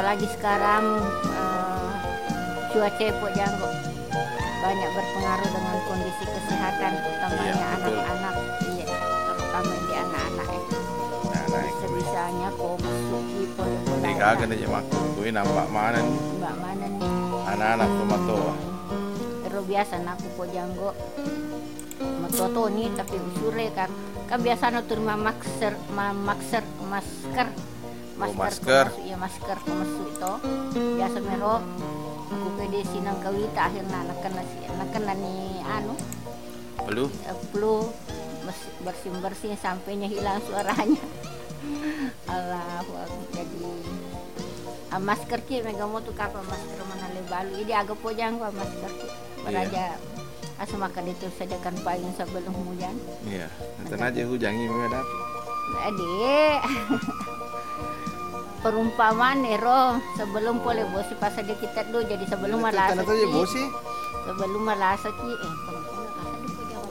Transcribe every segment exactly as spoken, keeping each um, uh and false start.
apalagi sekarang uh, cuaca Pok Janggo banyak berpengaruh dengan kondisi kesehatan, utamanya Iya, betul. anak-anak, iya, terutama di anak-anak ya. Nah, Sebisanya kok masuki boleh-boleh. Ini kagak ada jemaah. Gue nampak mana nih? Mbak mana nih? Anak-anak pematoa. Terus biasa aku Pok Janggo matoto nih tapi usure kan. Kan biasa terima masker, masker, masker, Oh, masker. Kemasuk, ya masker kemasuk itu. Biasa mero aku ke di sinang kawita akhirnya anak kena anak kena nih anu. Belum? Flu bersih-bersih sampainya hilang suaranya. Allahu Akbar. Jadi ah, masker ki mega motu kapa masker mana lebalu. Ini agak pojang kok masker ki. Beraja asa makan itu sediakan payung sebelum hujan. Iya. Nanti aja hujan ini ada. Adik. Perumpamaan ero sebelum boleh bosi pas ada kita dulu jadi sebelum malas. Kan aja bosi. Sebelum malas ki eh perumpamaan asa di pojang.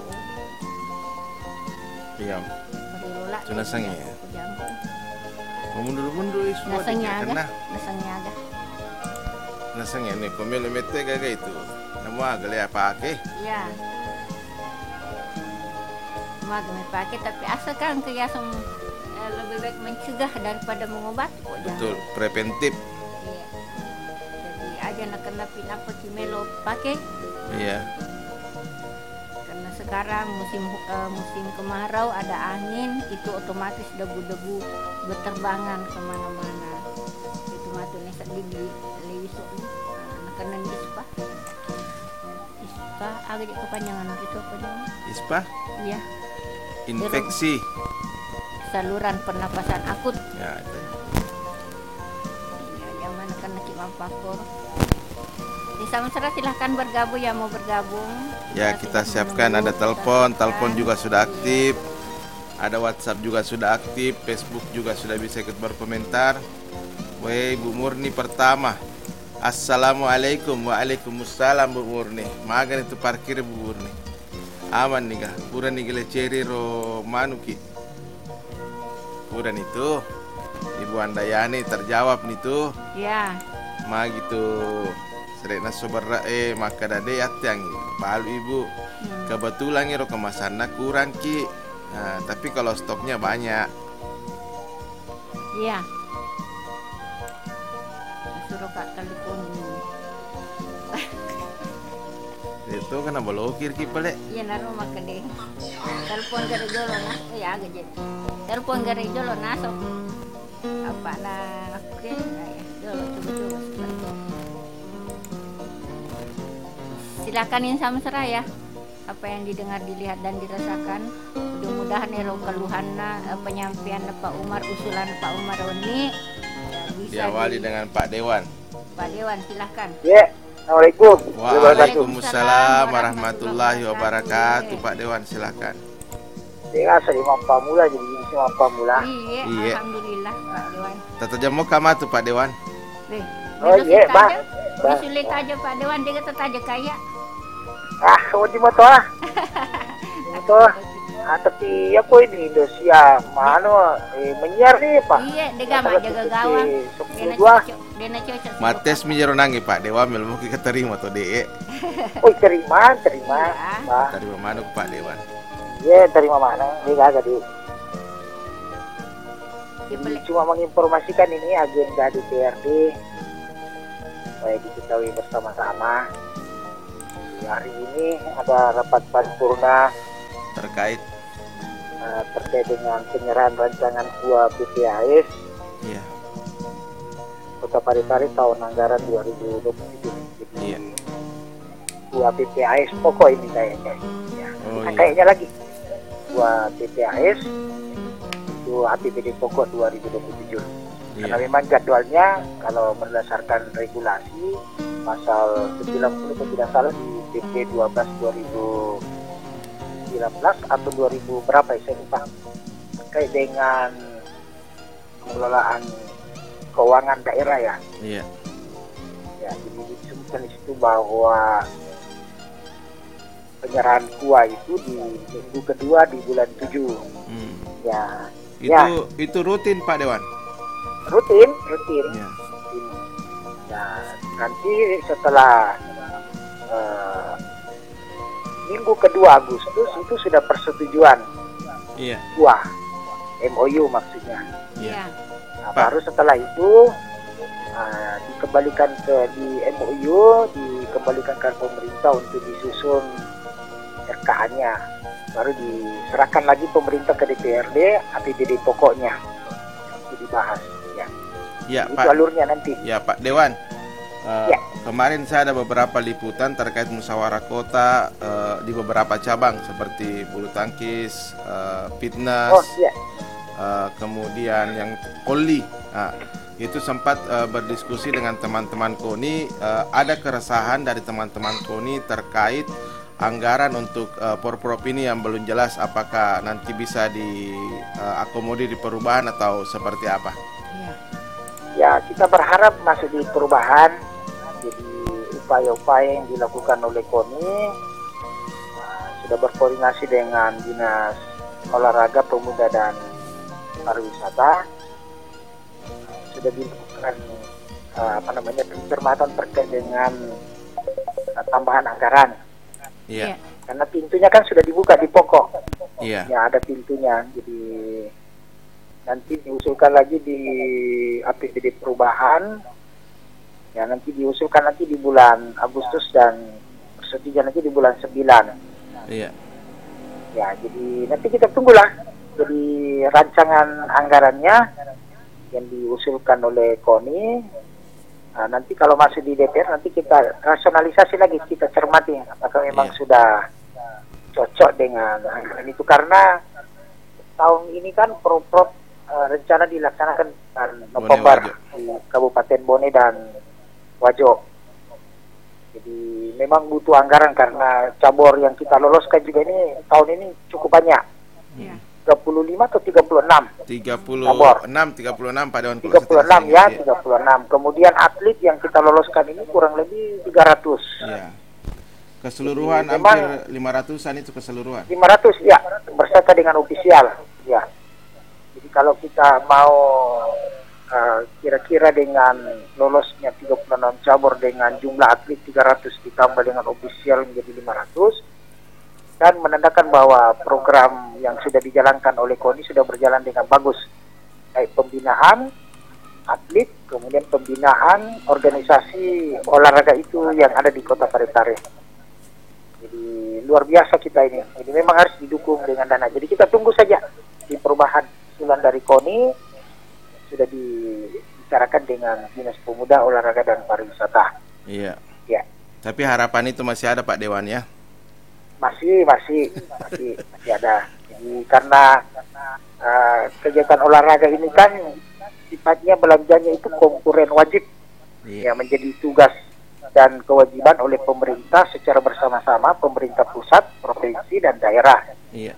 Iya. Berulah. Sudah sange ya. Mau mundur-mundur semua. Nasangnya agak. Kena. Nasangnya agak. Nasangnya nih komel mete gak itu. Nama agak lihat pakai. Iya. Mag pakai tapi asa kan keyasan eh, lebih baik mencegah daripada mengobati kok jangan. Betul, preventif. Iya. Jadi aja nak kena pinapa kimelo pakai. Iya. Karena sekarang musim uh, musim kemarau ada angin itu otomatis debu-debu berterbangan kemana-mana. Itu matanya sedih di lewisok nih. Nak kena ispa. Ispa agak kepanjangan itu apa namanya? Ispa? Iya. Infeksi. Saluran pernapasan akut. Ya, itu. Ya, yang mana kan Ki Mampakor. Di Samsara silahkan bergabung yang mau bergabung. Ya, kita siapkan ada telepon, telepon juga sudah aktif. Ada WhatsApp juga sudah aktif, Facebook juga sudah bisa ikut berkomentar. Woi, Bu Murni pertama. Assalamualaikum. Waalaikumsalam Bu Murni. Magan itu parkir Bu Murni. Aman nih kah? Puran nih gele ceri ro manuki. Puran itu Ibu Andayani terjawab nih tuh. Ya. Ma gitu. Serena sobar eh maka dade yang balu Ibu. Hmm. Kebetulan ro kemasannya kurang ki. Nah, tapi kalau stoknya banyak. Iya. Suruh Kak telepon. Itu kan blokir ki pale. Iya naruh maka deh. Telepon gara jolo nah, ya agak jadi. Telepon gara jolo nah so. Apa nak? Oke, ya jolo coba-coba. Silakan yang Samsara ya. Apa yang didengar, dilihat dan dirasakan. Mudah-mudahan ero keluhanna penyampaian Pak Umar, usulan Pak Umar ini ya, bisa diawali di... dengan Pak Dewan. Pak Dewan silakan. Ya. Assalamualaikum. Waalaikumsalam warahmatullahi wabarakatuh. Pak Dewan silakan. Dengan saya mampa mula jadi ini mampa mula. Iya, iya. Alhamdulillah Pak Dewan. Tata jamu kama tuh Pak Dewan. Weh, oh iya, Pak. Disulit aja Pak Dewan dia kata aja kaya. Ah, mau di motor ah. Di motor. Ah, tapi apa ini Indonesia mana eh menyiar nih Pak. Iya, dia mah jaga gawang. Dia cocok, dia cocok. Mates menyeronangi Pak Dewan melmu kita terima atau de. Oh, terima, terima. Pak. Terima mana Pak Dewan? Iya, terima mana? Ini enggak jadi. Cuma menginformasikan ini agenda D P R D supaya diketahui bersama-sama. Hari ini ada rapat paripurna terkait uh, terkait dengan penyerahan rancangan K U A P P A S iya. Kota Parepare tahun anggaran dua ribu dua puluh tujuh. Iya. K U A P P A S pokok ini kayaknya. Ya. Oh, nah, iya. Kayaknya lagi K U A P P A S itu A P B D pokok dua ribu dua puluh tujuh. Iya. Karena memang jadwalnya kalau berdasarkan regulasi pasal sembilan puluh kalau tidak salah di P P dua belas dua ribu sembilan belas atau dua ribu berapa ya saya lupa, terkait dengan pengelolaan keuangan daerah ya. Iya. Ya, jadi disebutkan di situ bahwa penyerahan K U A itu di minggu kedua di bulan tujuh. Hmm. Ya. Itu ya. itu rutin Pak Dewan. Rutin, rutin. Ya. rutin. Nah, nanti setelah uh, minggu kedua Agustus itu sudah persetujuan Iya. buah M O U maksudnya. Iya. Nah, Pak. baru setelah itu uh, dikembalikan ke di M O U, dikembalikan ke pemerintah untuk disusun R K A-nya. Baru diserahkan lagi pemerintah ke D P R D A P B D pokoknya untuk dibahas. Ya, Ya, itu Pak. alurnya nanti. Ya, Pak Dewan. Uh, Ya. Kemarin saya ada beberapa liputan terkait musyawarah kota uh, di beberapa cabang seperti bulu tangkis, uh, fitness, Oh iya, uh, kemudian yang koli. Nah, itu sempat uh, berdiskusi dengan teman-teman KONI. Uh, ada keresahan dari teman-teman KONI terkait anggaran untuk uh, Porprov ini yang belum jelas apakah nanti bisa diakomodir di perubahan atau seperti apa. Iya. ya kita berharap masih di perubahan. Jadi upaya-upaya yang dilakukan oleh KONI uh, sudah berkoordinasi dengan Dinas Olahraga, Pemuda dan Pariwisata. Sudah dilakukan uh, apa namanya pencermatan terkait dengan uh, tambahan anggaran. Iya. Karena pintunya kan sudah dibuka di pokok. Iya. Ya ada pintunya. Jadi nanti diusulkan lagi di A P B D perubahan. Ya nanti diusulkan nanti di bulan Agustus dan persetujuan nanti di bulan sembilan. Iya. Ya jadi nanti kita tunggulah. Jadi rancangan anggarannya yang diusulkan oleh KONI. Nah, nanti kalau masih di D P R nanti kita rasionalisasi lagi, kita cermati apakah memang Iya. sudah cocok dengan anggaran itu, karena tahun ini kan Porprov uh, rencana dilaksanakan bulan November Wajo. di Kabupaten Bone dan Wajo. Jadi memang butuh anggaran karena cabur yang kita loloskan juga ini tahun ini cukup banyak. Iya. tiga puluh lima atau tiga puluh enam? tiga puluh Cabur. enam, tiga puluh enam Pak Dewan. kalau tiga puluh enam saya ya, ingat. tiga puluh enam. Kemudian atlet yang kita loloskan ini kurang lebih tiga ratus. Iya. Keseluruhan Jadi, memang- hampir lima ratusan itu keseluruhan. lima ratus ya, berserta dengan ofisial. Ya. Jadi kalau kita mau uh, kira-kira dengan lolosnya tiga puluh enam cabur dengan jumlah atlet tiga ratus ditambah dengan ofisial menjadi lima ratus, dan menandakan bahwa program yang sudah dijalankan oleh KONI sudah berjalan dengan bagus. Baik pembinaan atlet, kemudian pembinaan organisasi olahraga itu yang ada di Kota Parepare. Jadi luar biasa kita ini. Jadi memang harus didukung dengan dana. Jadi kita tunggu saja di perubahan usulan dari KONI sudah dibicarakan dengan Dinas Pemuda, Olahraga dan Pariwisata. Iya. Ya, Tapi harapan itu masih ada Pak Dewan ya. masih masih masih masih ada. Jadi karena uh, kegiatan olahraga ini kan sifatnya belanjanya itu konkuren wajib, Iya. yang menjadi tugas dan kewajiban oleh pemerintah secara bersama-sama, pemerintah pusat, provinsi dan daerah. Iya.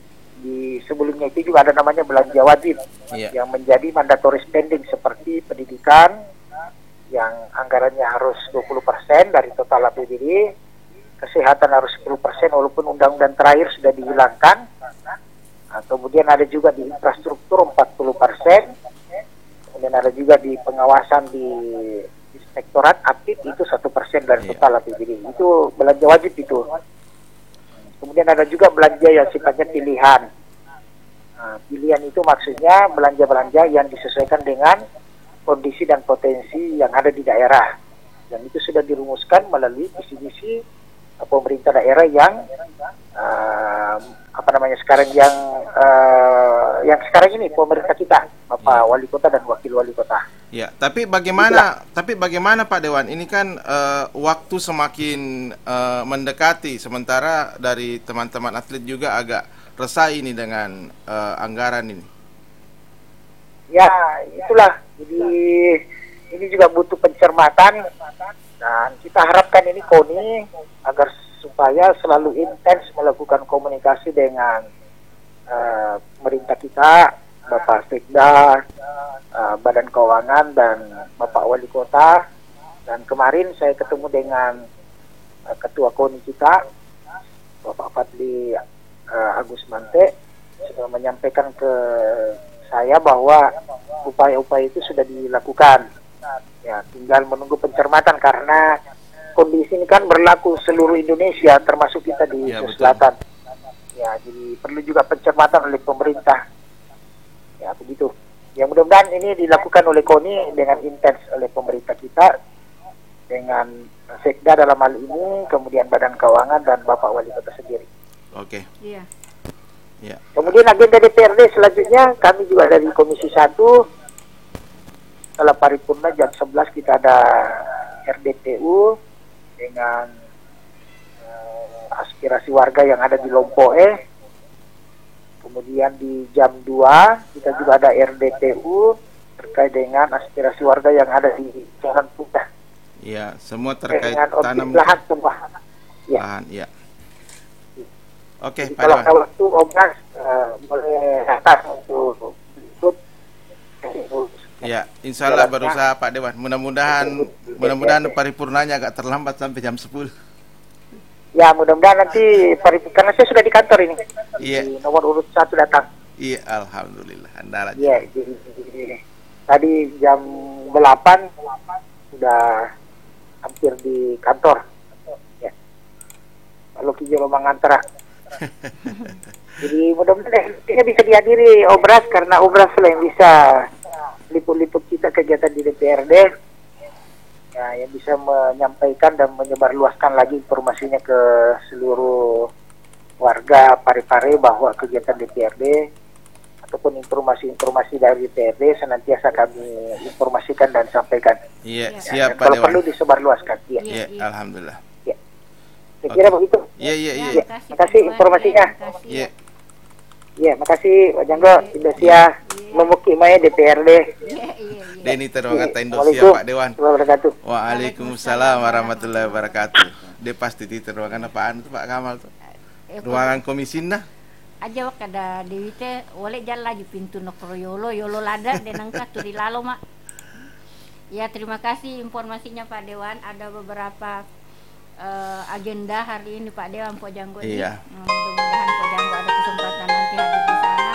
Di sebelumnya itu juga ada namanya belanja wajib, Iya. yang menjadi mandatory spending seperti pendidikan yang anggarannya harus dua puluh persen dari total A P B D, kesehatan harus sepuluh persen walaupun undang-undang terakhir sudah dihilangkan. Nah, kemudian ada juga di infrastruktur empat puluh persen, kemudian ada juga di pengawasan di inspektorat aktif itu satu persen dari Iya. total A P B D. Itu belanja wajib itu. Kemudian ada juga belanja yang sifatnya pilihan. Nah, pilihan itu maksudnya belanja-belanja yang disesuaikan dengan kondisi dan potensi yang ada di daerah. Dan itu sudah dirumuskan melalui visi misi uh, pemerintah daerah yang uh, apa namanya sekarang yang uh, yang sekarang ini pemerintah kita, Bapak Iya. Wali Kota dan Wakil Wali Kota. Ya, tapi bagaimana tapi bagaimana Pak Dewan? Ini kan eh, waktu semakin eh, mendekati, sementara dari teman-teman atlet juga agak resah ini dengan eh, anggaran ini. Ya, itulah. Jadi ini juga butuh pencermatan dan kita harapkan ini KONI agar supaya selalu intens melakukan komunikasi dengan uh, pemerintah kita, Bapak Sekda, uh, Badan Keuangan dan Bapak Wali Kota. Dan kemarin saya ketemu dengan uh, Ketua KONI kita, Bapak Fadli uh, Agus Mante, sudah menyampaikan ke saya bahwa upaya-upaya itu sudah dilakukan. Ya, tinggal menunggu pencermatan karena kondisi ini kan berlaku seluruh Indonesia, termasuk kita di Ya, Sulawesi betul. Selatan. Ya, jadi perlu juga pencermatan oleh pemerintah. Ya, begitu. Ya, mudah-mudahan ini dilakukan oleh KONI dengan intens oleh pemerintah kita, dengan Sekda dalam hal ini, kemudian Badan Keuangan dan Bapak Wali Kota sendiri. Oke. Iya. Ya. Kemudian agenda D P R D selanjutnya, kami juga dari Komisi satu, setelah paripurna jam sebelas kita ada R D P U dengan eh, aspirasi warga yang ada di Lompoe. Kemudian di jam dua kita juga ada R D P U terkait dengan aspirasi warga yang ada di Jalan Putih. Ya, semua terkait Dengan objek tanam lahan semua. Ya. lahan, ya. Oke, Jadi Pak kalau Dewan. kalau waktu Obras eh, boleh datang untuk ikut. Ya, insya Allah berusaha Pak Dewan. Mudah-mudahan mudah-mudahan paripurnanya agak terlambat sampai jam sepuluh. Ya, mudah-mudahan nanti paripurna, karena saya sudah di kantor ini. Iya. Di nomor urut satu datang. Iya, alhamdulillah. Andalan. Iya, jadi, jadi tadi jam delapan sudah hampir di kantor. Ya. Lalu Kijero Mangantara. Jadi mudah-mudahan ini bisa dihadiri Obras, karena Obras lah yang bisa liput-liput kita kegiatan di D P R D. Ya, yang bisa menyampaikan dan menyebarluaskan lagi informasinya ke seluruh warga Parepare bahwa kegiatan D P R D ataupun informasi-informasi dari D P R D senantiasa kami informasikan dan sampaikan. Iya, Ya. siap Dan Pak kalau Dewan. perlu disebarluaskan. Ya. Iya, Iya. alhamdulillah. Saya kira begitu. Iya, iya, iya. Ya, makasih informasinya. Iya. Ya, makasih Pak Janggo, Indonesia, Memuki Maya D P R D. Iya, iya, iya. Deni Terwangata Indonesia Waalaikumsalam Pak Dewan. warahmatullahi wabarakatuh. Waalaikumsalam warahmatullahi wabarakatuh. Dia pasti di ruangan apaan tuh Pak Kamal tuh? Eh, Ruangan komisina. aja wak kada dewi teh oleh jalan lagi pintu nokro yolo yolo lada denangka turi lalo mak. Ya, terima kasih informasinya Pak Dewan. Ada beberapa eh, agenda hari ini Pak Dewan Po Janggo ini. Iya. Hmm, mudah-mudahan Po Janggo ada kesempatan nanti hadir di sana.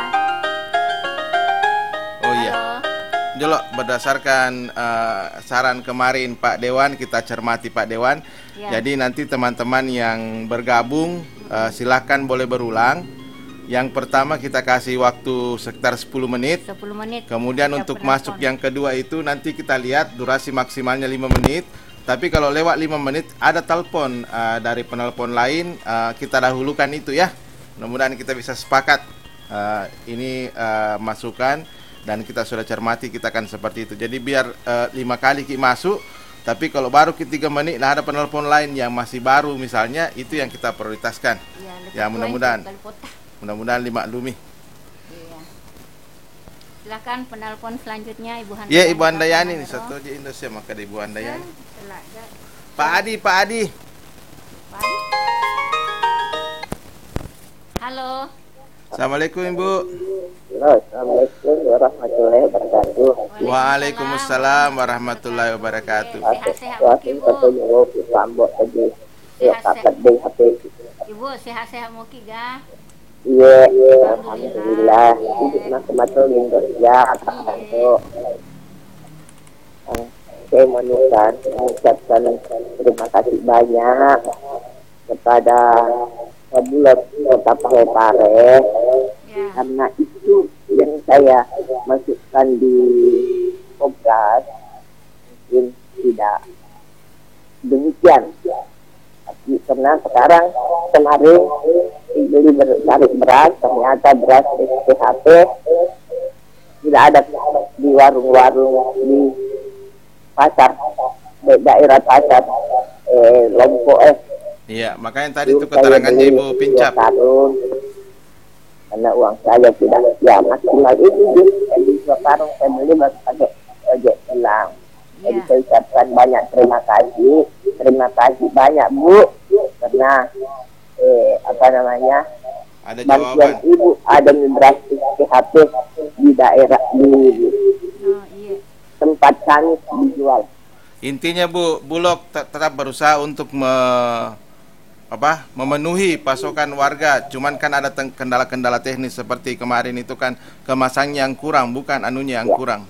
Oh iya. Halo. Jolo, berdasarkan eh, saran kemarin Pak Dewan, kita cermati Pak Dewan. Ya. Jadi nanti teman-teman yang bergabung eh, silahkan boleh berulang. Yang pertama kita kasih waktu sekitar sepuluh menit. sepuluh menit. Kemudian Ada untuk penelpon. masuk yang kedua itu nanti kita lihat durasi maksimalnya lima menit. Tapi kalau lewat lima menit ada telepon uh, dari penelpon lain, uh, kita dahulukan itu ya. Mudah-mudahan kita bisa sepakat. Uh, ini uh, masukan dan kita sudah cermati, kita akan seperti itu. Jadi biar uh, lima kali ki masuk, tapi kalau baru ke tiga menit nah ada penelpon lain yang masih baru misalnya, itu yang kita prioritaskan. Ya, lebih Ya, tua mudah-mudahan. itu kali potah. Mudah-mudahan dimaklumi. Iya. Silakan penelpon selanjutnya Ibu Handayani. Ya, Ibu Handayani nih, Pak satu aja Indonesia maka ada Ibu Handayani. Telaga. Pak Adi, Pak Adi. Pak Adi. Halo. Assalamualaikum Ibu. Assalamualaikum warahmatullahi wabarakatuh. Waalaikumsalam warahmatullahi wabarakatuh. Sehat-sehat muki, Ibu. Sehat-sehat. Ibu sehat-sehat muki ga? Iya, alhamdulillah. Ibu macam-macam Indonesia. Saya mengucapkan, mengucapkan terima kasih banyak kepada Bulat Kota Parepare, Ya. karena itu yang saya masukkan di Obras mungkin tidak demikian. Tapi karena sekarang kemarin dibeli tarik beras, ternyata beras S P H P tidak ada di warung-warung di pasar di daerah pasar eh, Lombok eh. Iya, makanya tadi itu keterangannya Ibu Pincap. Karung, karena uang saya tidak ya maksimal itu jadi dua karung saya beli baru pakai ojek pulang. Jadi Ya. saya ucapkan banyak terima kasih, terima kasih banyak Bu, karena eh, apa namanya Ada bantuan jawaban. Ibu ada beras P H P di daerah di Oh, iya. tempat kami dijual. Intinya Bu, Bulog te- tetap berusaha untuk me, apa, memenuhi pasokan warga. Cuman kan ada kendala-kendala teknis seperti kemarin itu kan kemasannya yang kurang, bukan anunya yang kurang.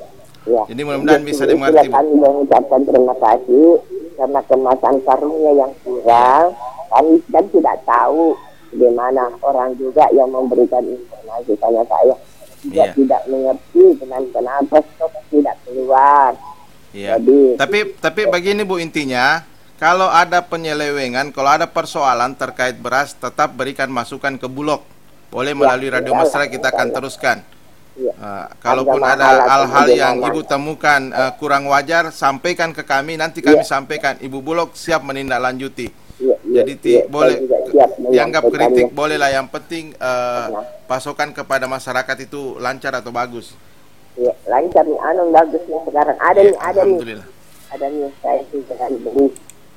Ya. Jadi mudah-mudahan bisa Itulah dimengerti, Bu. kami mengucapkan terima kasih karena kemasan karungnya yang kurang. Kami kan tidak tahu bagaimana orang juga yang memberikan informasi tanya saya juga Iya. tidak mengerti dengan kenapa stok tidak keluar. Iya. Jadi Tapi tapi begini Bu, intinya kalau ada penyelewengan, kalau ada persoalan terkait beras, tetap berikan masukan ke Bulog. Boleh melalui radio ya, masyarakat, kita akan ya. teruskan. ya, Uh, kalaupun Harga ada mahal atau hal-hal yang bagaimana. Ibu temukan uh, kurang wajar, sampaikan ke kami, nanti kami Iya. sampaikan. Ibu Bulog siap menindaklanjuti. ya, ya, Jadi ti, ya, saya boleh juga siap dianggap menyampaikannya. kritik, bolehlah. Yang penting uh, Nah. pasokan kepada masyarakat itu lancar atau bagus. Ya, lancar nih, anu bagus nih sekarang. Ada Ya, nih, ada nih, alhamdulillah. ada nih saya sudah beli.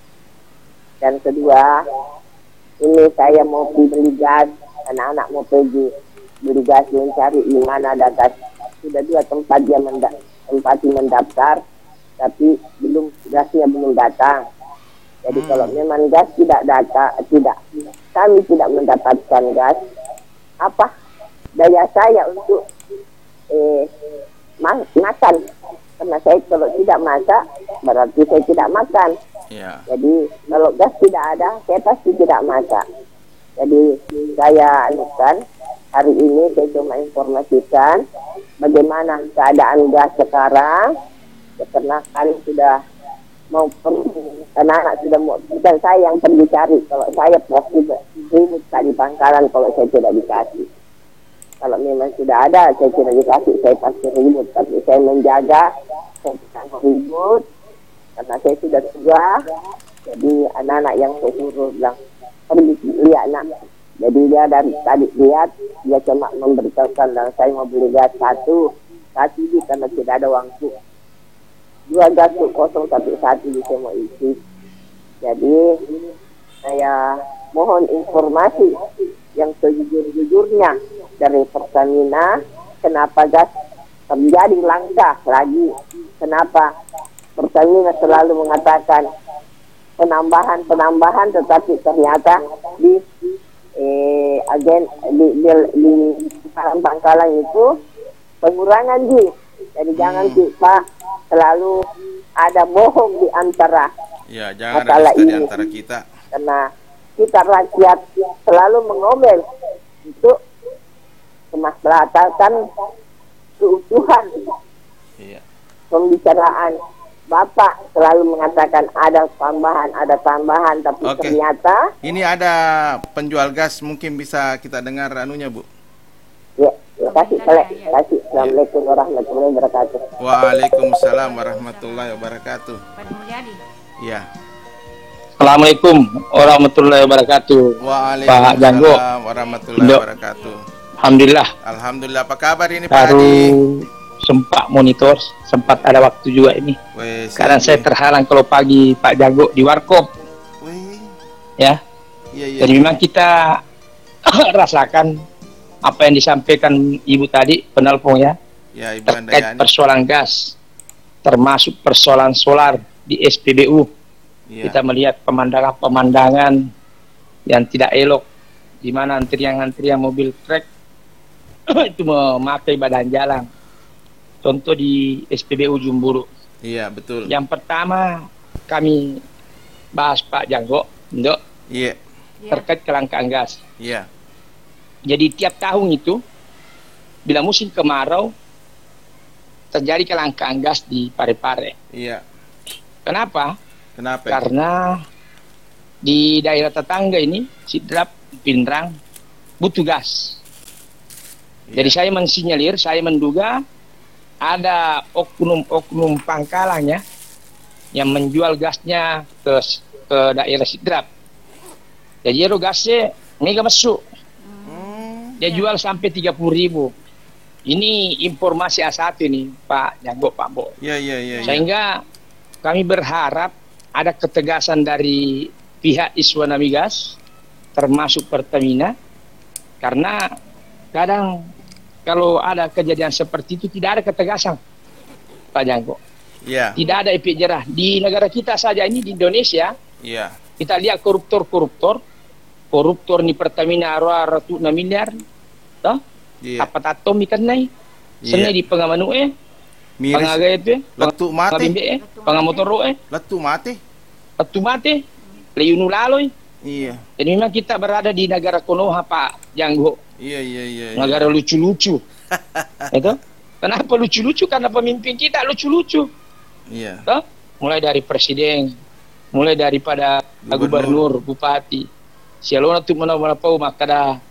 Dan kedua, ini saya mau pergi beli gas, anak-anak mau pergi beli gas, mencari di mana ada gas. Sudah dua tempat dia menda tempat mendaftar, tapi belum gasnya belum datang. Jadi Hmm. kalau memang gas tidak datang, tidak kami tidak mendapatkan gas, apa daya saya untuk eh, ma makan? Karena saya kalau tidak masak berarti saya tidak makan. Ya. Jadi kalau gas tidak ada, saya pasti tidak masak. Jadi saya anukan hari ini saya cuma informasikan bagaimana keadaan gas sekarang. Ya, karena kami sudah mau pergi, anak-anak sudah mau, bukan saya yang pergi cari. Kalau saya pasti ribut di pangkalan kalau saya tidak dikasih. Kalau memang sudah ada, saya tidak dikasih, saya pasti ribut. Tapi saya menjaga, saya tidak ribut. Karena saya sudah tua, jadi anak-anak yang saya suruh bilang, pergi lihat nak. Jadi dia dari tadi lihat, dia cuma memberitahukan, dan saya mau beli gas satu, satu itu karena tidak ada uangku. Dua gas itu kosong, tapi satu itu saya mau isi. Jadi saya mohon informasi yang sejujur-jujurnya dari Pertamina, kenapa gas terjadi langka lagi, kenapa Pertamina selalu mengatakan penambahan-penambahan, tetapi ternyata di eh, agen di, di, di pangkalan itu pengurangan ji. Jadi jangan Hmm. sih Pak selalu ada bohong di antara, Ya, jangan masalah ada di ini. antara kita. karena kita rakyat selalu mengomel untuk kemaslahatan keutuhan Iya. pembicaraan. Bapak selalu mengatakan ada tambahan, ada tambahan, tapi Oke. ternyata Ini ada penjual gas, mungkin bisa kita dengar anunya, Bu. ya, terima kasih, Saleh. Terima kasih. Assalamualaikum warahmatullahi wabarakatuh. Waalaikumsalam warahmatullahi wabarakatuh. Pak Mulyadi. Ya. Assalamualaikum warahmatullahi wabarakatuh. Pak Janggo. Waalaikumsalam warahmatullahi Indo. wabarakatuh. Alhamdulillah Alhamdulillah, apa kabar ini Pak baru Adi? sempat monitor, sempat ada waktu juga ini. Weh, Karena siap, saya Bu. terhalang kalau pagi Pak Janggo di warkop, Weh, ya. iya iya. Jadi memang kita rasakan apa yang disampaikan Ibu tadi penelpon ya, Ya, Ibu terkait Andayani. persoalan gas, termasuk persoalan solar di S P B U. Iya. Kita melihat pemandangan-pemandangan yang tidak elok, di mana antrian-antrian mobil truk itu memakai badan jalan. Contoh di S P B U Jumburu. Iya, betul. Yang pertama kami bahas Pak Janggo, Indo, Iya. Ya. terkait kelangkaan gas. Iya. Jadi tiap tahun itu, bila musim kemarau, terjadi kelangkaan gas di Parepare. Iya. Kenapa? Kenapa? Karena di daerah tetangga ini, Sidrap, Pindrang, butuh gas. Iya. Jadi saya mensinyalir, saya menduga ada oknum-oknum pangkalannya yang menjual gasnya ke, ke daerah Sidrap. Jadi itu gasnya mega masuk. Hmm. Dia jual sampai tiga puluh ribu. Ini informasi A satu ini, Pak Janggo, Pak Bo. Iya, iya, iya. iya. Sehingga kami berharap ada ketegasan dari pihak Iswana Migas, termasuk Pertamina, karena kadang kalau ada kejadian seperti itu tidak ada ketegasan, Pak Janggo. Iya. Tidak ada efek jerah. Di negara kita saja ini, di Indonesia, Iya. kita lihat koruptor-koruptor, koruptor ni Pertamina arwah ratu enam miliar, toh? Iya. Apa tatom ikan nai, Iya. senai di pengamanue, Miris. Pangaga itu, Letu mati. pangabimbe eh, pangamotoro eh, Letu mati. letu mati, leyunu laloi. Iya. Jadi memang kita berada di negara Konoha Pak Janggo, Iya iya iya. iya. negara lucu-lucu. Itu. Kenapa lucu-lucu? Karena pemimpin kita lucu-lucu. Iya. Toh? Mulai dari presiden, mulai daripada gubernur, Gubernur. bupati. Sialona tu mana-mana pau maka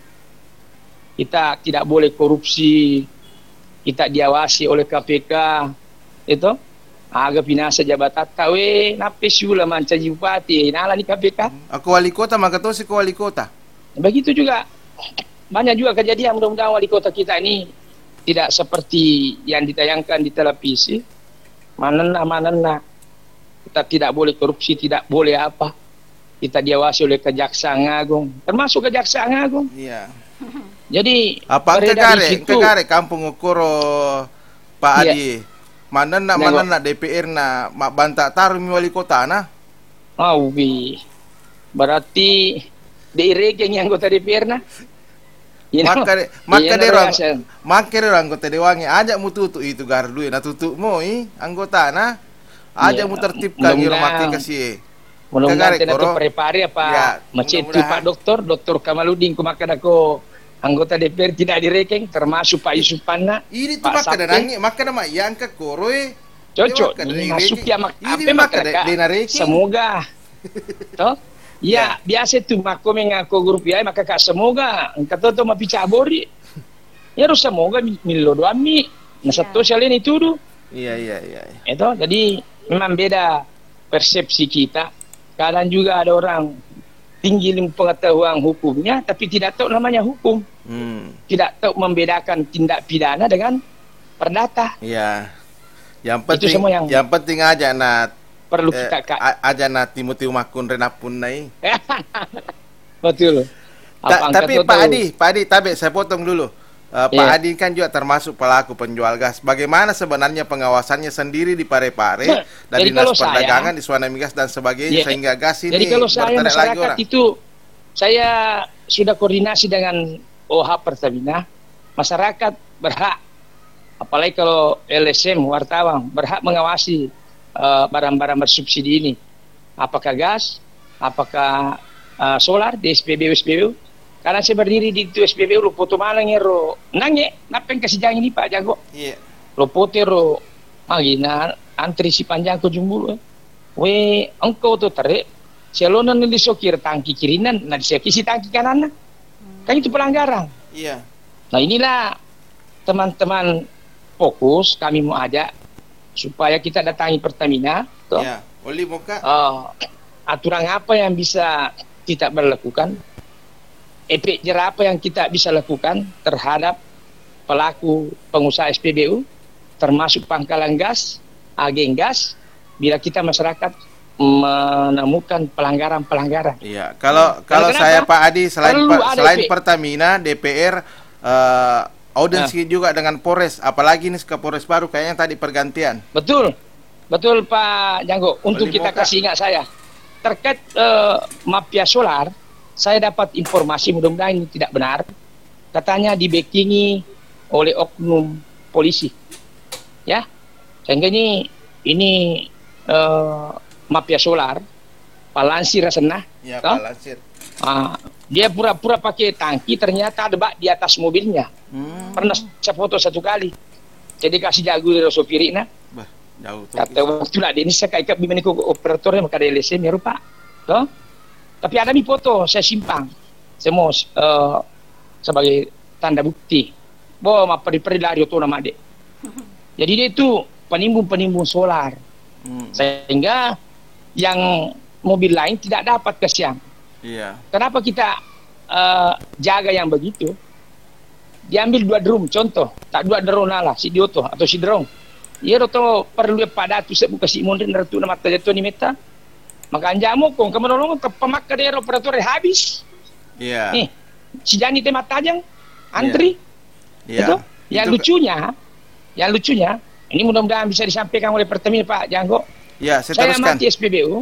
kita tidak boleh korupsi, kita diawasi oleh K P K, itu agak binasa jabatan kawe, napis yula manca bupati, nala ni K P K. Aku wali kota maka tuh si wali kota. Begitu juga banyak juga kejadian, mudah-mudahan wali kota kita ini tidak seperti yang ditayangkan di televisi. Manena manena. Kita tidak boleh korupsi, tidak boleh apa. Kita diawasi oleh Kejaksaan Agung, termasuk Kejaksaan Agung. Iya. Jadi Apa beredar di kekare, situ. kekare kampung Ukoro Pak Iya. Adi. Mana nak Nego. mana nak D P R na mak bantah taruh mi wali kota na. Oh, bi. Berarti diiregeng yang anggota D P R na. You know? Maka de- maka Iya, de orang Rasen. maka de orang anggota dewangi ajak mu tutu itu gardu na tutu mo i anggota na. Ajak Iya. mu tertibkan di rumah Mudah-mudahan. kasih. Mudah-mudahan Kagare, tidak Koro. prepare apa Ya, macam itu mudah-mudahan. Pak Doktor, Doktor Kamaludin kumakan aku anggota D P R tidak direkeng, termasuk Pak Yusuf Panna. Ini tu Pak maka Sakti. da nangi maka da mak yang ke koroe. Cocok, Dia maka ini da masuk reki. ya mak Ini apa maka maka da Kak? de nareki. Semoga. Toh? Ya, biasa tu mako mengaku grup ya maka Kak semoga kata tu mapi cabori. Ya harus semoga mi- milo doa mi. Nah satu selain itu tu. Iya iya iya. Itu jadi memang beda persepsi kita. Kadang juga ada orang tinggi ilmu pengetahuan hukumnya tapi tidak tahu namanya hukum. Hmm. Tidak tahu membedakan tindak pidana dengan perdata. Iya. Yang Itu penting semua yang- yang penting aja na Perlu eh, kita Kak. a- aja na Timothy Makun renapun nai. Betul. Ta- Apa tapi angkat Pak tu? Adi, Pak Adi, tabe saya potong dulu. Uh, Pak Iya. Adi kan juga termasuk pelaku penjual gas. Bagaimana sebenarnya pengawasannya sendiri di Parepare Nah, dan jadi dinas kalau saya- perdagangan di Suwana Migas dan sebagainya Iya. sehingga gas ini Jadi kalau saya berterak lagi masyarakat orang. itu saya sudah koordinasi dengan O H Pertamina, masyarakat berhak, apalagi kalau L S M wartawan berhak mengawasi eh, barang-barang bersubsidi ini, apakah gas, apakah eh, solar di S P B U S P B U. Karena saya berdiri di itu S P B U, lo foto malang ya ro, nangye, napeng kasih jangan ini Pak Jago, Iya. lo foto ro, magina antri si panjang ke jumbul, we engkau tuh tarik, selonan di sokir tangki kirinan, nah diseki si tangki kanan, kan itu pelanggaran. Iya. Nah inilah teman-teman fokus kami mau ajak supaya kita datangi Pertamina, toh, Iya. Oli Moka. eh, aturan apa yang bisa kita berlakukan, efek jerah apa yang kita bisa lakukan terhadap pelaku pengusaha S P B U, termasuk pangkalan gas, agen gas, bila kita masyarakat menemukan pelanggaran-pelanggaran. Iya. Kalau kalau kenapa? saya Pak Adi selain Perlu per- ada selain efek. Pertamina, D P R eh audiensi juga dengan Polres, apalagi nih ke Polres baru kayaknya tadi pergantian. Betul, betul Pak Janggo. Untuk Boleh kita buka. kasih ingat saya terkait eh, mafia solar, saya dapat informasi mudah-mudahan ini tidak benar. Katanya dibackingi oleh oknum polisi, ya. Sehingga ini ini eh, mafia solar, Palansi Rasenah, Iya, toh? Pak Lansir. Ah, dia pura-pura pakai tangki, ternyata ada bak di atas mobilnya. Hmm. Pernah saya foto satu kali. Jadi kasih jago dari sopirina. Bah, jauh tuh. Kata waktu lah ini saya kayak bimani ko operatornya maka ada L S M ya rupa. Toh? Tapi ada mi foto saya simpang. Saya mau eh, sebagai tanda bukti. Bahwa apa di lari itu nama dek. Jadi dia itu penimbun-penimbun solar. Hmm. Sehingga yang mobil lain tidak dapat ke siang. Iya. Kenapa kita eh, jaga yang begitu? Diambil dua drum, contoh, tak dua drum nala, si dioto atau si drong. Ia roto perlu pada tu buka si mondin ratu nama tajato ni meta. Maka anjamu kong kamu nolong ke pemakar dia operator habis. Iya. Nih, si Jani tema tajang antri. Iya. Itu yang Itu- lucunya, yang lucunya, ini mudah-mudahan bisa disampaikan oleh Pertamina Pak Janggo. Ya, saya Saya teruskan. mati S P B U,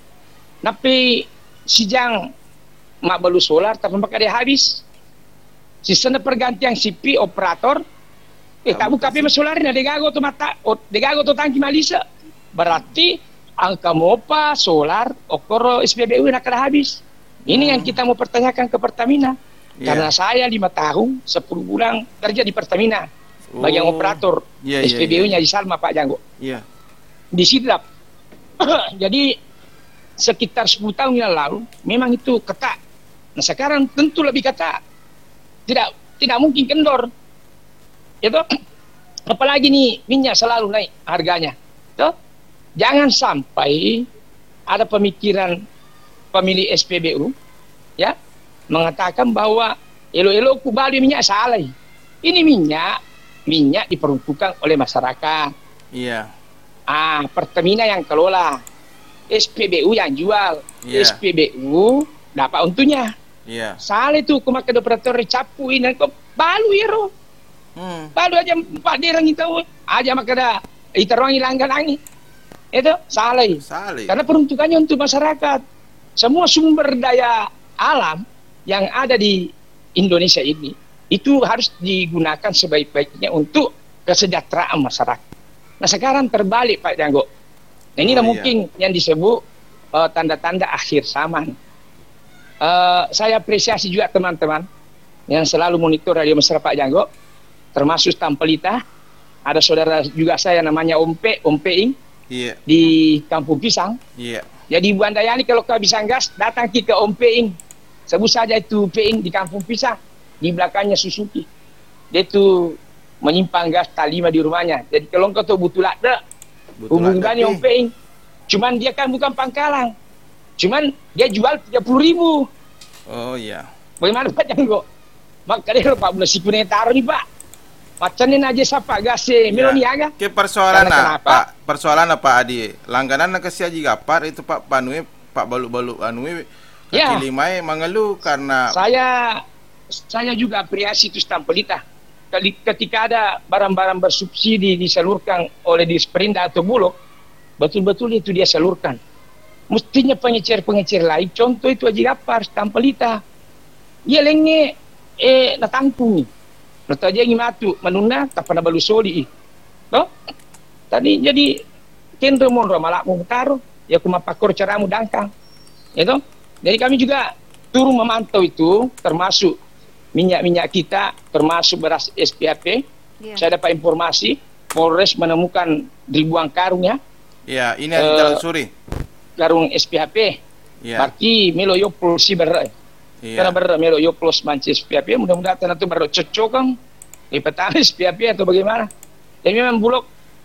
tapi si Jang mak balu solar, tapi maka dia habis. Si sana pergantian C P operator, Eh, tak buka pema solarnya, degago to mata, o degago to tangki malisa. Berarti angka mopa, solar, okoro S P B U nak ada habis. Ini yang kita mau pertanyakan ke Pertamina. Yeah. Karena saya lima tahun, sepuluh bulan kerja di Pertamina. Oh. Bagian operator Yeah, S P B U-nya yeah, yeah. di Salma, Pak Janggo. Iya. Di Sidrap. Jadi sekitar sepuluh tahun yang lalu memang itu ketat. Nah sekarang tentu lebih ketat. Tidak tidak mungkin kendor. Itu apalagi nih minyak selalu naik harganya. Tuh. Jangan sampai ada pemikiran pemilik S P B U ya mengatakan bahwa elo-elo ku bali minyak salah. Ini minyak minyak diperuntukkan oleh masyarakat. Iya. Ah, Pertamina yang kelola. S P B U yang jual. Yeah. S P B U dapat untungnya. Iya. Salah itu kemakan operator capuin dan kok balu ya roh. Hmm. Balu aja empat derang itu aja makada itaruangi langgan angin. Itu salah. Salah. Karena peruntukannya untuk masyarakat. Semua sumber daya alam yang ada di Indonesia ini itu harus digunakan sebaik-baiknya untuk kesejahteraan masyarakat. Nah sekarang terbalik Pak Janggo. Nah, inilah Oh, iya. mungkin yang disebut uh, tanda-tanda akhir zaman. Uh, saya apresiasi juga teman-teman yang selalu monitor radio masyarakat Pak Janggo, termasuk Tampelita. Ada saudara juga saya namanya Ompe, Ompeing Iya. di Kampung Pisang. Iya. Jadi Bu Andayani kalau kehabisan gas, datang ke Ompeing. Sebut saja itu Peing di Kampung Pisang. Di belakangnya Suzuki. Dia itu menyimpan gas tak lima di rumahnya. Jadi kalau kau tahu butuh ada, hubungannya Ompeing. Cuman dia kan bukan pangkalan. Cuman dia jual tiga puluh ribu. Oh iya. Bagaimana Pak Janggo? Maka dia Pak Bula Sikune taruh nih Pak. Pacanin aja siapa gasnya, Ya. meloniaga. Ke persoalan Karena apa? kenapa? Pak, persoalan apa Adi? Langganan nak kasih aja gapar itu Pak Panui, Pak balu-balu anui kaki Ya. limai mengeluh karena Saya saya juga apresiasi itu Stampelita. Kali- Ketika ada barang-barang bersubsidi disalurkan oleh Disperinda atau Bulog, betul-betul itu dia salurkan. Mestinya pengecer-pengecer lain, contoh itu Haji Gapar, Stampelita. Dia lenge eh natangkung. Nata aja ngimatu menunda tak pernah balu soli. No? Tadi jadi kendre mon malak mau taruh ya kuma pakor caramu dangkang. Ya toh? Jadi kami juga turun memantau itu termasuk minyak-minyak kita, termasuk beras S P A P. Iya. Saya dapat informasi Polres menemukan ribuan karung ya, ya ini ada Eh, Jalan Suri. karung S P A P. Ya. Berarti melo yo pulsi ber. Karena Iya. ber melo yo plus mancis S P A P, mudah-mudahan itu baru cocok kan di petani S P A P atau bagaimana. Jadi memang Bulog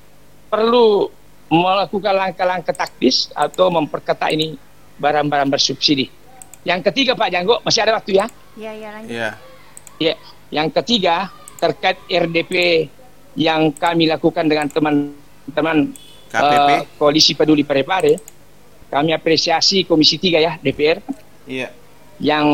perlu melakukan langkah-langkah taktis atau memperketat ini barang-barang bersubsidi. Yang ketiga Pak Janggo, masih ada waktu ya? Iya, iya lanjut. Iya. Ya, yang ketiga terkait R D P yang kami lakukan dengan teman-teman K P P. eh, Koalisi Peduli Parepare, kami apresiasi Komisi tiga ya D P R Iya. yang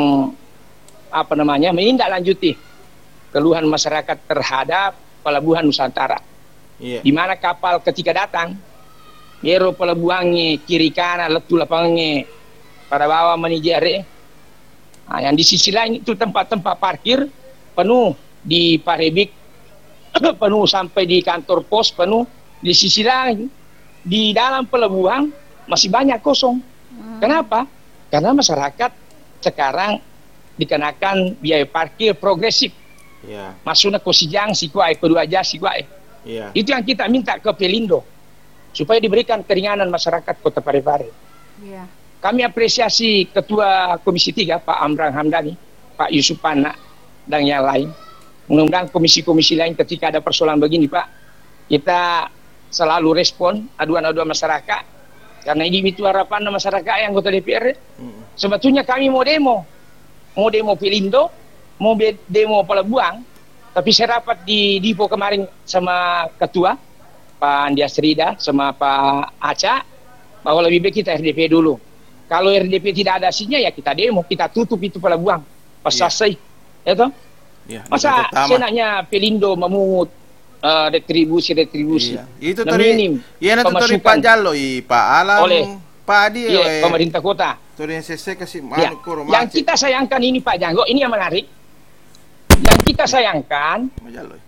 apa namanya menindaklanjuti keluhan masyarakat terhadap pelabuhan Nusantara. Iya. Di mana kapal ketika datang, Yero pelabuhannya kiri kanan letu lapangnya pada bawah menijere. Nah, yang di sisi lain itu tempat-tempat parkir penuh di Parebik, penuh sampai di kantor pos penuh. Di sisi lain di dalam pelabuhan masih banyak kosong. Kenapa? Karena masyarakat sekarang dikenakan biaya parkir progresif. Iya. Masuknya ke Sijang, Sikuai, kedua aja Sikuai. Iya. Itu yang kita minta ke Pelindo supaya diberikan keringanan masyarakat Kota Parepare. Iya. Kami apresiasi Ketua Komisi tiga Pak Amran Hamdani, Pak Yusuf Pana dan yang lain. Mudah-mudahan komisi-komisi lain ketika ada persoalan begini Pak, kita selalu respon aduan-aduan masyarakat karena ini itu harapan masyarakat yang anggota D P R. Mm. Sebetulnya kami mau demo, mau demo Pelindo, mau be- demo Pelabuhan, tapi saya rapat di Dipo kemarin sama Ketua Pak Andi Asrida sama Pak Aca bahwa lebih baik kita R D P dulu. Kalau R D P tidak ada hasilnya ya kita demo, kita tutup itu Pelabuhan pas Iya. selesai, ya toh? Iya. Masa Pertama. senaknya Pelindo memungut uh, retribusi retribusi. Iya. Itu Nah, tadi. minim Iya, itu tadi pemasukan Pak Jalo, i Pak Alam, oleh Pak Adi, iya, oleh pemerintah kota. Tadi C C kasih Ya, anu koro yang macet. kita sayangkan ini Pak Janggo, ini yang menarik. Yang kita sayangkan, Pak Jalo.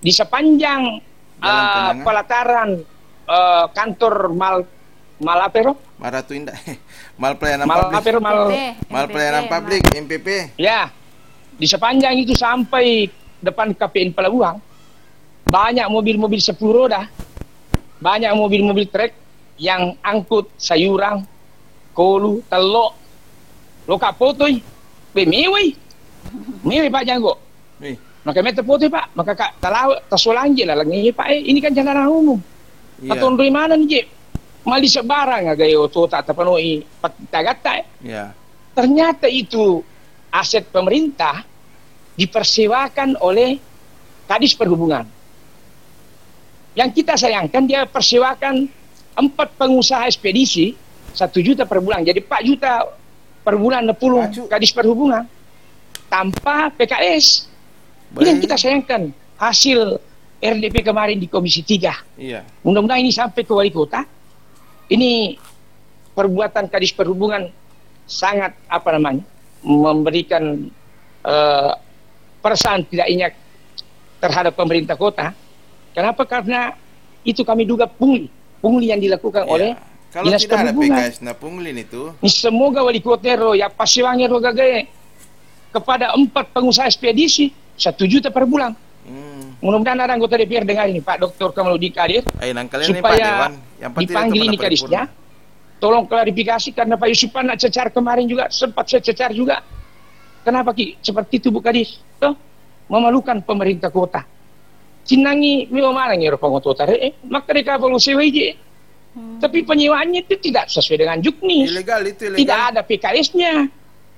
di sepanjang uh, pelataran uh, kantor mal mal apa itu? Maratu Indah. Mal pelayanan Mal publik. apa itu? Mal, Mal pelayanan publik M P P. ya, di sepanjang itu sampai depan K P N Pelabuhan banyak mobil-mobil sepuluh roda, banyak mobil-mobil truk yang angkut sayuran, kolu, telok, loka potoi, bemewi, mewi Pak Janggo. Nih, Maka meter potoi Pak, maka kak talau tasolangi lah lagi Pak. Eh, ini kan jalan umum. iya. Atau dari mana nih, Jep? Mali sebarang agak yo tak terpenuhi patagata. Iya. Ternyata itu aset pemerintah dipersewakan oleh Kadis Perhubungan. Yang kita sayangkan dia persewakan empat pengusaha ekspedisi satu juta per bulan. Jadi empat juta per bulan nepuluh Kadis Perhubungan tanpa P K S. Ini yang kita sayangkan hasil R D P kemarin di Komisi tiga. Iya. Mudah-mudahan ini sampai ke wali kota. Ini perbuatan Kadis Perhubungan sangat apa namanya memberikan uh, perasaan tidak inyak terhadap pemerintah kota. Kenapa? Karena itu kami duga pungli, pungli yang dilakukan Iya. oleh Kalau Dinas tidak ada P Perhubungan. K S na punglin itu. Ini semoga wali kota ro ya pasiwangi ro gagae kepada empat pengusaha ekspedisi satu juta per bulan. Hmm. Mudah-mudahan ada anggota D P R dengar ini Pak Doktor Kamaludin Kadir Ay, nang kalian nih Pak supaya Dewan, yang penting dipanggil itu ini pada kadisnya. paripurna. Tolong klarifikasi karena Pak Yusupan nak cecar kemarin juga sempat saya cecar juga. Kenapa Ki? Seperti itu Bu Kadis. Toh memalukan pemerintah kota. Sinangi memang mana ngira pengototar eh maka mereka evolusi waje. Hmm. Tapi penyewaannya itu tidak sesuai dengan juknis. Ilegal itu ilegal. Tidak ada P K S-nya.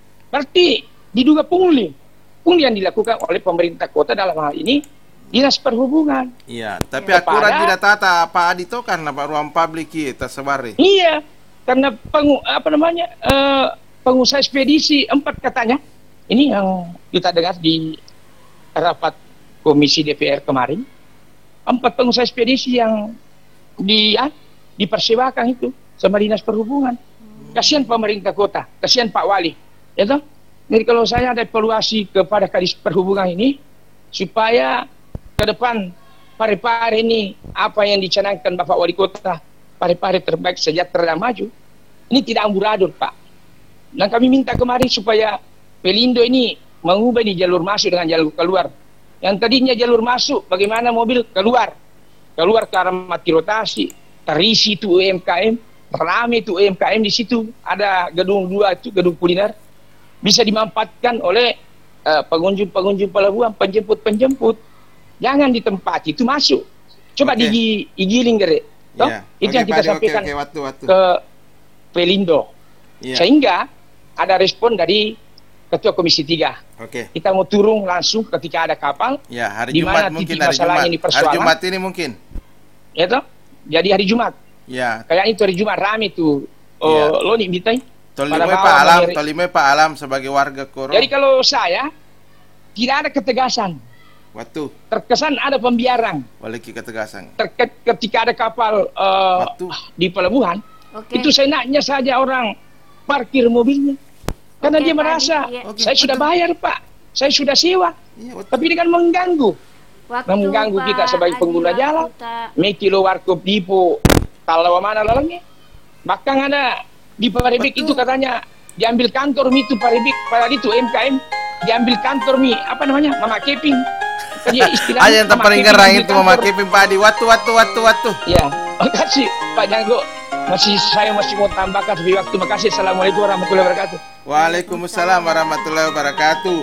Berarti diduga pungli. Pungli yang dilakukan oleh pemerintah kota dalam hal ini Dinas Perhubungan. Iya, tapi Kepada- akurat tidak tata Pak Adito karena Pak ruang publik kita sebari. Iya, karena pengu, apa namanya eh, pengusaha ekspedisi empat katanya. Ini yang kita dengar di rapat Komisi D P R kemarin. Empat pengusaha ekspedisi yang di ah, dipersewakan itu sama Dinas Perhubungan. Kasihan pemerintah kota, kasihan Pak Wali, ya toh? Jadi kalau saya ada evaluasi kepada Kadis Perhubungan ini supaya ke depan Parepare ini apa yang dicanangkan Bapak Wali Kota, Parepare terbaik sejahtera dan maju, ini tidak amburadul Pak. Dan kami minta kemarin supaya Pelindo ini mengubah di jalur masuk dengan jalur keluar. Yang tadinya jalur masuk, bagaimana mobil keluar, keluar ke arah mati rotasi, terisi itu U M K M, ramai itu U M K M di situ, ada gedung dua itu gedung kuliner, bisa dimanfaatkan oleh uh, pengunjung-pengunjung pelabuhan, penjemput-penjemput. Jangan di tempat itu masuk. Coba Oke. di igiling gere. Toh? Iya. Itu Oke, yang kita Pak Ade, sampaikan oke, oke, waktu, waktu. ke Pelindo. Iya. Sehingga ada respon dari Ketua Komisi tiga. Oke. Kita mau turun langsung ketika ada kapal. Ya, hari Di Jumat mana mungkin titik hari masalahnya Jumat. ini Hari persoalan? Jumat ini mungkin. Ya toh? Jadi hari Jumat. Ya. Kayak itu hari Jumat rame tuh. Oh, Iya. lo nih bitai. Tolimoy Pada Pak bawah Alam, dari- Tolimoy Pak Alam sebagai warga Koro. Jadi kalau saya tidak ada ketegasan. Waktu Terkesan ada pembiaran. Waliki ketegasan. Terke- ketika ada kapal eh, Waktu. di pelabuhan, Oke. itu seenaknya saja orang parkir mobilnya. Karena Oke, dia Pak merasa, Adi, iya. Oke, saya sudah betul. bayar Pak, saya sudah sewa. Iya, waktu. Tapi ini kan mengganggu. Waktu, Nah, mengganggu Pak kita sebagai Adi, pengguna waktu jalan. tak- Mekilo Warkop Dipo, kalau mana lalangnya. Bahkan ada di Paribik Betul. itu katanya diambil kantor mi itu Paribik, pada itu M K M diambil kantor mi apa namanya Mama Keping. Tadi istilahnya Aja yang Mama paling Keping gerang diambil itu kantor. memakai Pak Adi. Waktu, waktu, waktu, waktu. Ya, makasih Pak Janggo. Masih saya masih mau tambahkan lebih waktu. Makasih. Assalamualaikum warahmatullahi wabarakatuh. Waalaikumsalam warahmatullahi wabarakatuh.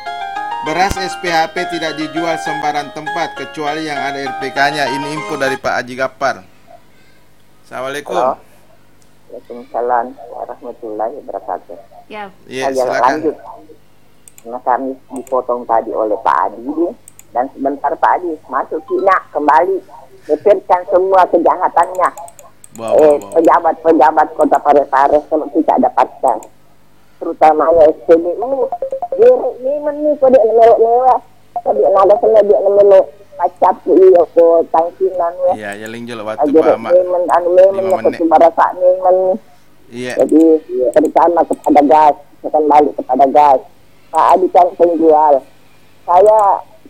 Beras S P H P tidak dijual sembarang tempat kecuali yang ada R P K-nya. Ini info dari Pak Haji Gapar. Assalamualaikum. Halo. Waalaikumsalam warahmatullahi wabarakatuh. Ya, Iya, Saya silakan. lanjut. Karena kami dipotong tadi oleh Pak Adi dan sebentar Pak Adi masuk Cina kembali depirkan semua kejahatannya. Wow, eh, wow, wow. pejabat-pejabat Kota Parepare kalau kita dapatkan, terutamanya S P B U. Dia ni meni pada lewat-lewat, dia nada sana dia nemelo pacap iyo ko tangkinan ya. Iya, ya lingjol waktu Ajar Pak Mak. memen anu memen Lima ya menit. barasa memen. Iya. Jadi terutama kepada gas, akan balik kepada gas. Pak Adi kan penjual. Saya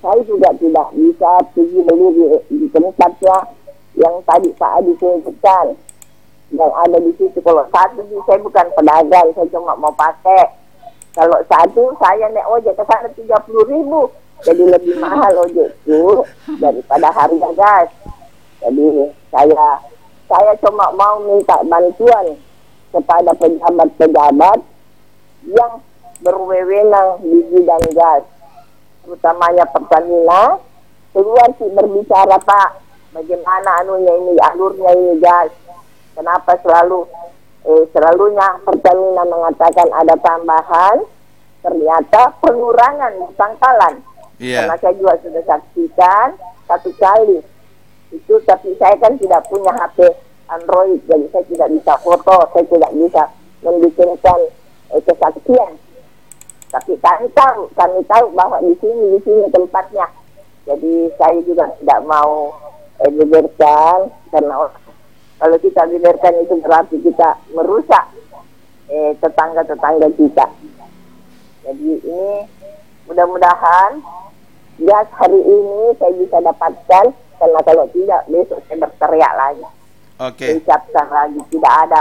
saya juga tidak bisa pergi beli di, di tempatnya yang tadi Pak Adi sebutkan yang ada di situ. Kalau satu saya bukan pedagang, saya cuma mau pakai. Kalau satu saya naik ojek ke sana tiga puluh ribu, jadi lebih mahal ojekku daripada harga gas. Jadi saya saya cuma mau minta bantuan kepada pejabat-pejabat yang berwenang di bidang gas, terutamanya Pertamina, keluar sih berbicara Pak, bagaimana anunya ini, alurnya ini gas. Kenapa selalu eh, selalunya Pertamina mengatakan ada tambahan, ternyata pengurangan di pangkalan. Iya. Karena saya juga sudah saksikan satu kali itu, tapi saya kan tidak punya H P Android, jadi saya tidak bisa foto, saya tidak bisa membikinkan eh, kesaksian. Tapi kami tahu, kami tahu bahwa di sini, di sini tempatnya. Jadi saya juga tidak mau eh, beberkan, karena kalau kita biarkan itu berarti kita merusak eh, tetangga-tetangga kita. Jadi ini mudah-mudahan gas hari ini saya bisa dapatkan, karena kalau tidak besok saya berteriak lagi. Oke. Saya ucapkan lagi tidak ada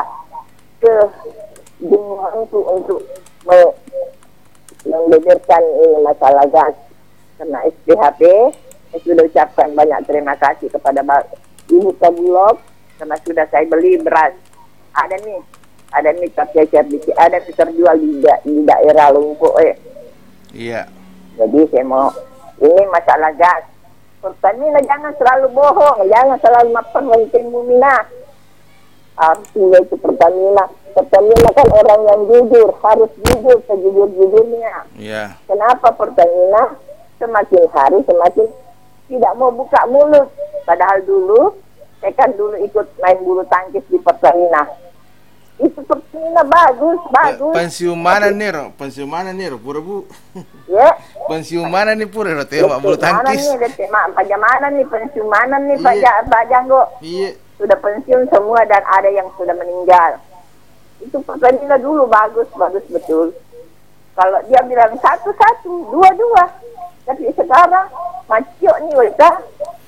kebingunganku untuk me- membeberkan ini masalah gas. Karena S P H P saya sudah ucapkan banyak terima kasih kepada Ibu Kabulok, karena sudah saya beli beras. Ada nih, ada nih tercecer, ada nih terjual di, da- di daerah Lumpuh. Eh. Iya. Jadi saya mau, ini masalah gas. Pertamina jangan selalu bohong, jangan selalu memperhatikan Mumina. Artinya itu Pertamina. Pertamina kan orang yang jujur, harus jujur sejujur-jujurnya. Iya. Kenapa Pertamina semakin hari semakin tidak mau buka mulut? Padahal dulu saya kan dulu ikut main bulu tangkis di Pertamina. Itu Pertamina bagus, bagus. Pensiun mana nih, Ro? Pensiun mana nih, Ro? Pura Bu. Ya. Pensiun mana nih, Pura? Ro, tembak bulu tangkis. Mana nih, Detik? Mak, mana nih pensiun mana nih Pak Ja- Pak Janggo? Iya. Sudah pensiun semua dan ada yang sudah meninggal. Itu Pertamina dulu bagus, bagus betul. Kalau dia bilang satu-satu, dua-dua. Tapi sekarang macio nih mereka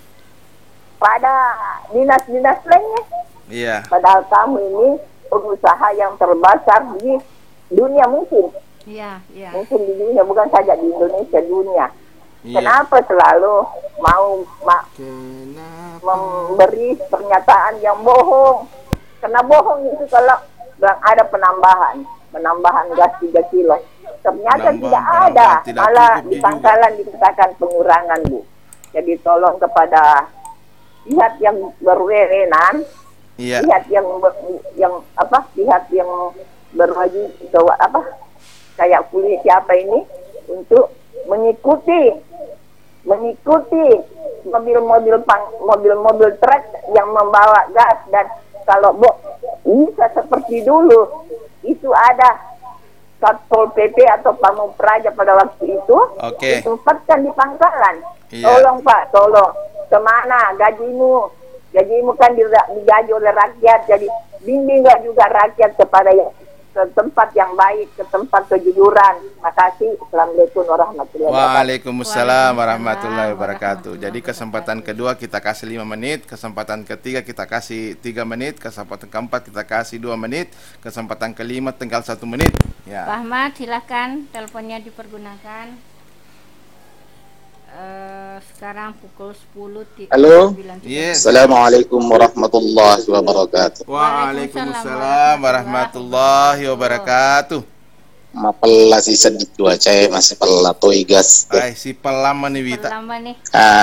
pada dinas-dinas lainnya. Iya. Padahal kamu ini pengusaha yang terbesar di dunia mungkin. Iya, iya. Mungkin di dunia, bukan saja di Indonesia, dunia. Iya. Kenapa selalu mau ma- Kenapa? memberi pernyataan yang bohong? Karena bohong itu kalau bilang ada penambahan, penambahan gas tiga kilo. Ternyata Penambahan, tidak penambahan, ada, tidak malah cukup di juga. pangkalan dikatakan pengurangan, Bu. Jadi tolong kepada pihak yang berwenang, Iya. pihak yang ber- yang apa, pihak yang berwajib ke apa, kayak kulit siapa ini, untuk mengikuti mengikuti mobil-mobil pang- mobil-mobil truk yang membawa gas. Dan kalau bo, bisa seperti dulu itu ada Satpol P P atau Pamung Praja pada waktu itu, Oke. ditempatkan di pangkalan. Iya. Tolong Pak, tolong. Kemana gajimu? Gajimu kan di- digaji oleh rakyat, jadi bimbinglah juga rakyat kepada yang ke tempat yang baik, ke tempat kejujuran. Terima kasih. Assalamualaikum warahmatullahi wabarakatuh. Waalaikumsalam warahmatullahi wabarakatuh. Jadi kesempatan kedua kita kasih lima menit, kesempatan ketiga kita kasih tiga menit, kesempatan keempat kita kasih dua menit, kesempatan kelima tinggal satu menit. Pak Ya. Ahmad, silakan teleponnya dipergunakan. Eh, sekarang pukul sepuluh. Halo? Yes. Assalamualaikum warahmatullahi wabarakatuh. Waalaikumsalam warahmatullahi wabarakatuh. Mapela si sedih cuaca masih pela toy gas. Ay, si pelama nih Wita. Lama nih. Ah,